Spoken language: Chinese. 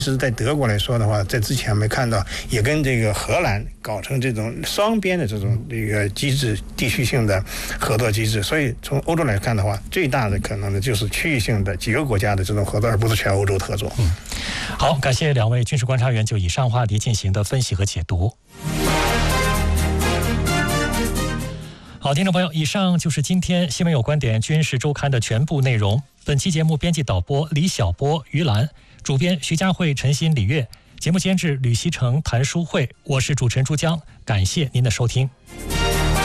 是在德国来说的话，在之前没看到，也跟这个荷兰搞成这种双边的这种机制，地区性的合作机制。所以从欧洲来看的话，最大的可能的就是区域性的几个国家的这种合作，而不是全欧洲的合作。 好，感谢两位军事观察员就以上话题进行的分析和解读。好，听众朋友，以上就是今天新闻有观点军事周刊的全部内容。本期节目编辑导播李晓波、于兰，主编徐佳慧、陈鑫、李月，节目监制吕希成、谭淑慧，我是主持人朱江，感谢您的收听。